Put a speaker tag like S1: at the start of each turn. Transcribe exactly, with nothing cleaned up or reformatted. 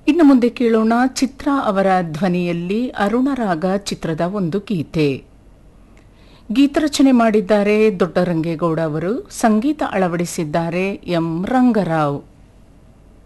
S1: ಇನ್ನು ಮುಂದೆ ಕೇಳೋಣ ಚಿತ್ರ ಅವರ ಧ್ವನಿಯಲ್ಲಿ ಅರುಣರಾಗ ಚಿತ್ರದ ಒಂದು ಗೀತೆ. ಗೀತರಚನೆ ಮಾಡಿದ್ದಾರೆ ದೊಡ್ಡರಂಗೇಗೌಡ ಅವರು, ಸಂಗೀತ ಅಳವಡಿಸಿದ್ದಾರೆ ಎಂ ರಂಗರಾವ್.